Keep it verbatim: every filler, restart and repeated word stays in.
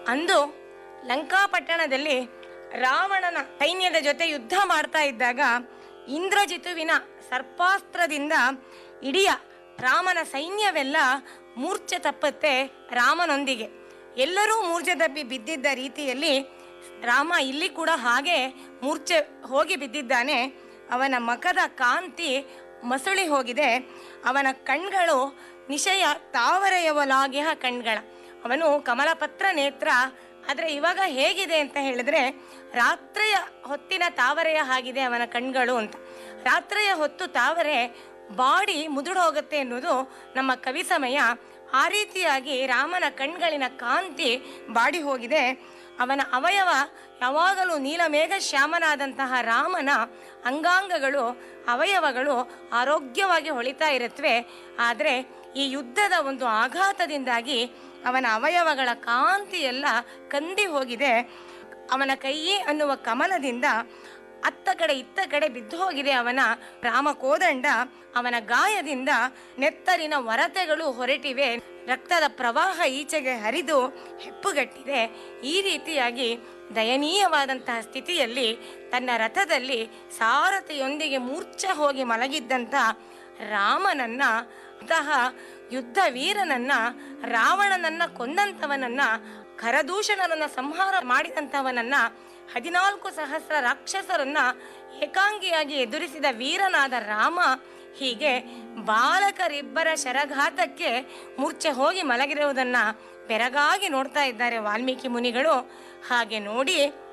ಅಂದು ಲಂಕಾಪಟ್ಟಣದಲ್ಲಿ ರಾವಣನ ಸೈನ್ಯದ ಜೊತೆ ಯುದ್ಧ ಮಾಡ್ತಾ ಇದ್ದಾಗ ಇಂದ್ರಜಿತುವಿನ ಸರ್ಪಾಸ್ತ್ರದಿಂದ ಇಡೀ ರಾಮನ ಸೈನ್ಯವೆಲ್ಲ ಮೂರ್ಛೆ ತಪ್ಪುತ್ತೆ. ರಾಮನೊಂದಿಗೆ ಎಲ್ಲರೂ ಮೂರ್ಛೆ ತಪ್ಪಿ ಬಿದ್ದಿದ್ದ ರೀತಿಯಲ್ಲಿ ರಾಮ ಇಲ್ಲಿ ಕೂಡ ಹಾಗೆ ಮೂರ್ಛೆ ಹೋಗಿ ಬಿದ್ದಿದ್ದಾನೆ. ಅವನ ಮುಖದ ಕಾಂತಿ ಮಸುಳಿ ಹೋಗಿದೆ. ಅವನ ಕಣ್ಗಳು ನಿಶಯ ತಾವರೆಯವಲಾಗಿಯ ಕಣ್ಗಳ. ಅವನು ಕಮಲಪತ್ರ ನೇತ್ರ. ಆದರೆ ಇವಾಗ ಹೇಗಿದೆ ಅಂತ ಹೇಳಿದ್ರೆ ರಾತ್ರಿಯ ಹೊತ್ತಿನ ತಾವರೆಯ ಹಾಗಿದೆ ಅವನ ಕಣ್ಗಳು ಅಂತ. ರಾತ್ರಿಯ ಹೊತ್ತು ತಾವರೆ ಬಾಡಿ ಮುದುಡು ಹೋಗುತ್ತೆ ಎನ್ನುವುದು ನಮ್ಮ ಕವಿ ಸಮಯ. ಆ ರೀತಿಯಾಗಿ ರಾಮನ ಕಣ್ಗಳಿನ ಕಾಂತಿ ಬಾಡಿ ಹೋಗಿದೆ. ಅವನ ಅವಯವ ಯಾವಾಗಲೂ ನೀಲಮೇಘ ಶ್ಯಾಮನಾದಂತಹ ರಾಮನ ಅಂಗಾಂಗಗಳು ಅವಯವಗಳು ಆರೋಗ್ಯವಾಗಿ ಹೊಳಿತಾ ಇರುತ್ತವೆ. ಆದರೆ ಈ ಯುದ್ಧದ ಒಂದು ಆಘಾತದಿಂದಾಗಿ ಅವನ ಅವಯವಗಳ ಕಾಂತಿ ಎಲ್ಲ ಕಂದಿ ಹೋಗಿದೆ. ಅವನ ಕೈ ಅನ್ನುವ ಕಮಲದಿಂದ ಅತ್ತ ಕಡೆ ಇತ್ತ ಕಡೆ ಬಿದ್ದು ಹೋಗಿದೆ ಅವನ ರಾಮ ಕೋದಂಡ. ಅವನ ಗಾಯದಿಂದ ನೆತ್ತರಿನ ಒರತೆಗಳು ಹೊರಟಿವೆ. ರಕ್ತದ ಪ್ರವಾಹ ಈಚೆಗೆ ಹರಿದು ಹೆಪ್ಪುಗಟ್ಟಿದೆ. ಈ ರೀತಿಯಾಗಿ ದಯನೀಯವಾದಂತಹ ಸ್ಥಿತಿಯಲ್ಲಿ ತನ್ನ ರಥದಲ್ಲಿ ಸಾರಥಿಯೊಂದಿಗೆ ಮೂರ್ಛೆ ಹೋಗಿ ಮಲಗಿದ್ದಂಥ ರಾಮನನ್ನ, ಅಂತಹ ಯುದ್ಧ ವೀರನನ್ನ, ರಾವಣನನ್ನ ಕೊಂದಂಥವನನ್ನ, ಖರದೂಷಣರನ್ನ ಸಂಹಾರ ಮಾಡಿದಂಥವನನ್ನ, ಹದಿನಾಲ್ಕು ಸಹಸ್ರ ರಾಕ್ಷಸರನ್ನ ಏಕಾಂಗಿಯಾಗಿ ಎದುರಿಸಿದ ವೀರನಾದ ರಾಮ ಹೀಗೆ ಬಾಲಕರಿಬ್ಬರ ಶರಘಾತಕ್ಕೆ ಮೂರ್ಛೆ ಹೋಗಿ ಮಲಗಿರುವುದನ್ನು ಬೆರಗಾಗಿ ನೋಡ್ತಾ ಇದ್ದಾರೆ ವಾಲ್ಮೀಕಿ ಮುನಿಗಳು. ಹಾಗೆ ನೋಡಿ